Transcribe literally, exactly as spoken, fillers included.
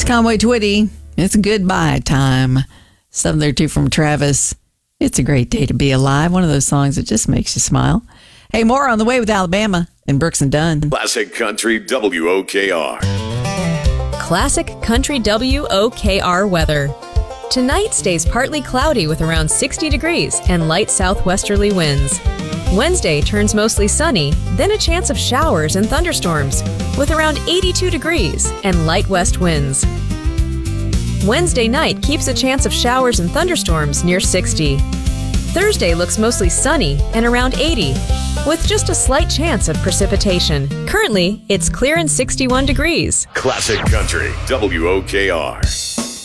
It's Conway Twitty. It's goodbye time. Something there too from Travis. It's a great day to be alive. One of those songs that just makes you smile. Hey, more on the way with Alabama and Brooks and Dunn. Classic Country W O K R. Classic Country W O K R weather. Tonight stays partly cloudy with around sixty degrees and light southwesterly winds. Wednesday turns mostly sunny, then a chance of showers and thunderstorms with around eighty-two degrees and light west winds. Wednesday night keeps a chance of showers and thunderstorms near sixty. Thursday looks mostly sunny and around eighty, with just a slight chance of precipitation. Currently, it's clear and sixty-one degrees. Classic Country W O K R.